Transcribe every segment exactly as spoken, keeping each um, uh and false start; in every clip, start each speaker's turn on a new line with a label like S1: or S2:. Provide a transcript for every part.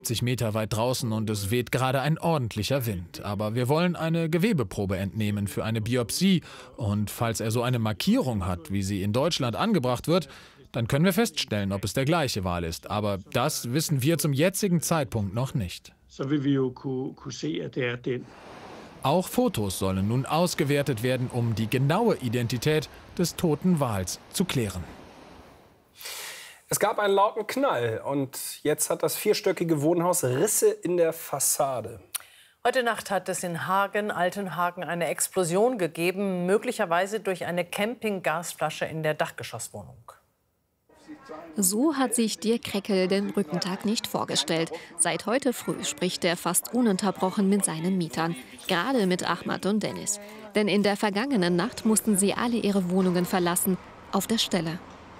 S1: zig Meter weit draußen und es weht gerade ein ordentlicher Wind. Aber wir wollen eine Gewebeprobe entnehmen für eine Biopsie. Und falls er so eine Markierung hat, wie sie in Deutschland angebracht wird, dann können wir feststellen, ob es der gleiche Wal ist. Aber das wissen wir zum jetzigen Zeitpunkt noch nicht. Auch Fotos sollen nun ausgewertet werden, um die genaue Identität des toten Wals zu klären.
S2: Es gab einen lauten Knall und jetzt hat das vierstöckige Wohnhaus Risse in der Fassade.
S3: Heute Nacht hat es in Hagen, Altenhagen, eine Explosion gegeben, möglicherweise durch eine Campinggasflasche in der Dachgeschosswohnung.
S4: So hat sich Dirk Kreckel den Brückentag nicht vorgestellt. Seit heute früh spricht er fast ununterbrochen mit seinen Mietern, gerade mit Ahmad und Dennis. Denn in der vergangenen Nacht mussten sie alle ihre Wohnungen verlassen, auf der Stelle.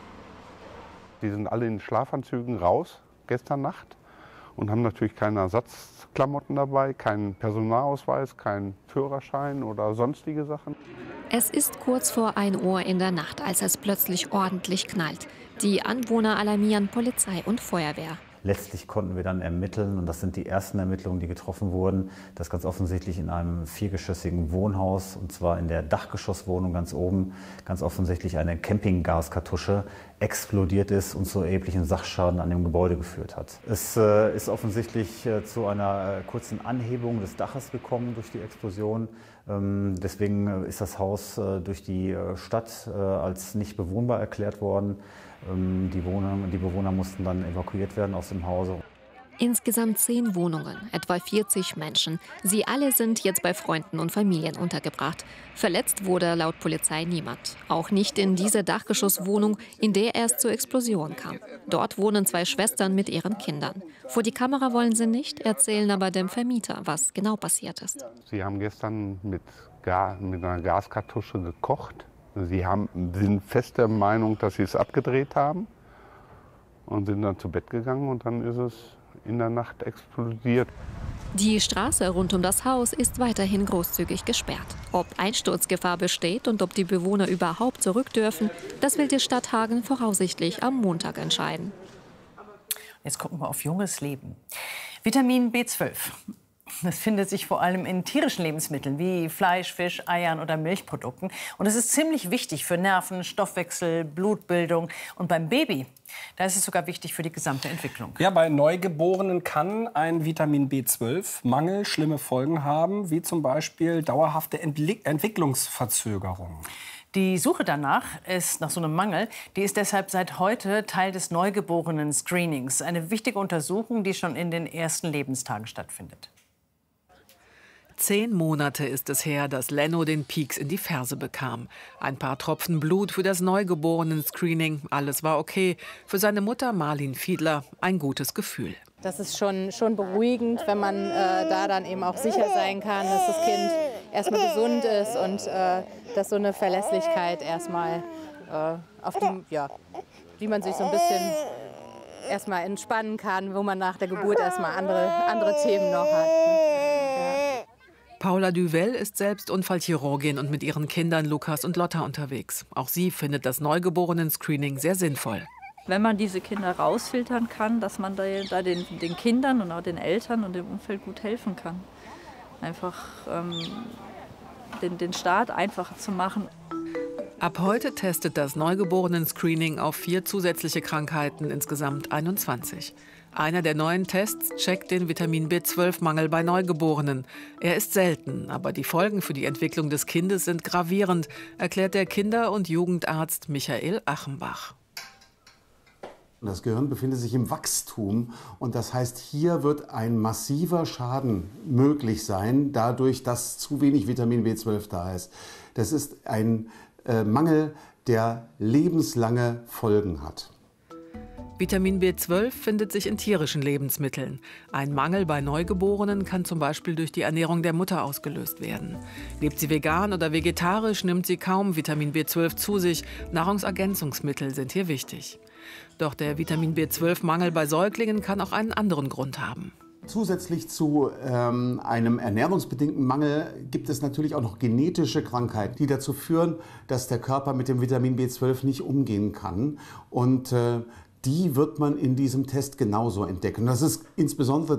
S5: Die sind alle in Schlafanzügen raus, gestern Nacht, und haben natürlich keine Ersatzklamotten dabei, keinen Personalausweis, keinen Führerschein oder sonstige Sachen.
S4: Es ist kurz vor ein Uhr in der Nacht, als es plötzlich ordentlich knallt. Die Anwohner alarmieren Polizei und Feuerwehr.
S6: Letztlich konnten wir dann ermitteln, und das sind die ersten Ermittlungen, die getroffen wurden, dass ganz offensichtlich in einem viergeschossigen Wohnhaus, und zwar in der Dachgeschosswohnung ganz oben, ganz offensichtlich eine Campinggaskartusche explodiert ist und zu erheblichen Sachschaden an dem Gebäude geführt hat. Es äh, ist offensichtlich äh, zu einer äh, kurzen Anhebung des Daches gekommen durch die Explosion. Ähm, deswegen äh, ist das Haus äh, durch die äh, Stadt äh, als nicht bewohnbar erklärt worden. Ähm, die, Wohner, die Bewohner mussten dann evakuiert werden aus dem Hause.
S4: Insgesamt zehn Wohnungen, etwa vierzig Menschen. Sie alle sind jetzt bei Freunden und Familien untergebracht. Verletzt wurde laut Polizei niemand. Auch nicht in diese Dachgeschosswohnung, in der es zur Explosion kam. Dort wohnen zwei Schwestern mit ihren Kindern. Vor die Kamera wollen sie nicht, erzählen aber dem Vermieter, was genau passiert ist.
S5: Sie haben gestern mit, Gas, mit einer Gaskartusche gekocht. Sie haben, sind fest der Meinung, dass sie es abgedreht haben und sind dann zu Bett gegangen, und dann ist es in der Nacht explodiert.
S4: Die Straße rund um das Haus ist weiterhin großzügig gesperrt. Ob Einsturzgefahr besteht und ob die Bewohner überhaupt zurück dürfen, das will die Stadt Hagen voraussichtlich am Montag entscheiden.
S3: Jetzt gucken wir auf junges Leben. Vitamin B zwölf. Das findet sich vor allem in tierischen Lebensmitteln wie Fleisch, Fisch, Eiern oder Milchprodukten. Und es ist ziemlich wichtig für Nerven, Stoffwechsel, Blutbildung. Und beim Baby, da ist es sogar wichtig für die gesamte Entwicklung.
S2: Ja, bei Neugeborenen kann ein Vitamin B zwölf Mangel schlimme Folgen haben, wie zum Beispiel dauerhafte Entli- Entwicklungsverzögerungen.
S3: Die Suche danach ist nach so einem Mangel, die ist deshalb seit heute Teil des Neugeborenen-Screenings. Eine wichtige Untersuchung, die schon in den ersten Lebenstagen stattfindet.
S7: Zehn Monate ist es her, dass Lenno den Pieks in die Ferse bekam. Ein paar Tropfen Blut für das Neugeborenen-Screening. Alles war okay. Für seine Mutter Marlin Fiedler ein gutes Gefühl.
S8: Das ist schon, schon beruhigend, wenn man äh, da dann eben auch sicher sein kann, dass das Kind erstmal gesund ist und äh, dass so eine Verlässlichkeit erstmal, äh, auf die, ja, die man sich so ein bisschen erstmal entspannen kann, wo man nach der Geburt erstmal andere, andere Themen noch hat. Ja.
S7: Paula Duvel ist selbst Unfallchirurgin und mit ihren Kindern Lukas und Lotta unterwegs. Auch sie findet das Neugeborenen-Screening sehr sinnvoll.
S9: Wenn man diese Kinder rausfiltern kann, dass man da, da den, den Kindern und auch den Eltern und dem Umfeld gut helfen kann. Einfach ähm, den, den Start einfacher zu machen.
S7: Ab heute testet das Neugeborenen-Screening auf vier zusätzliche Krankheiten, insgesamt einundzwanzig. Einer der neuen Tests checkt den Vitamin B zwölf Mangel bei Neugeborenen. Er ist selten, aber die Folgen für die Entwicklung des Kindes sind gravierend, erklärt der Kinder- und Jugendarzt Michael Achenbach.
S10: Das Gehirn befindet sich im Wachstum, und das heißt, hier wird ein massiver Schaden möglich sein, dadurch, dass zu wenig Vitamin B zwölf da ist. Das ist ein äh, Mangel, der lebenslange Folgen hat.
S7: Vitamin B zwölf findet sich in tierischen Lebensmitteln. Ein Mangel bei Neugeborenen kann zum Beispiel durch die Ernährung der Mutter ausgelöst werden. Lebt sie vegan oder vegetarisch, nimmt sie kaum Vitamin B zwölf zu sich. Nahrungsergänzungsmittel sind hier wichtig. Doch der Vitamin B zwölf Mangel bei Säuglingen kann auch einen anderen Grund haben.
S10: Zusätzlich zu ähm, einem ernährungsbedingten Mangel gibt es natürlich auch noch genetische Krankheiten, die dazu führen, dass der Körper mit dem Vitamin B zwölf nicht umgehen kann. Und äh, die wird man in diesem Test genauso entdecken. Das ist insbesondere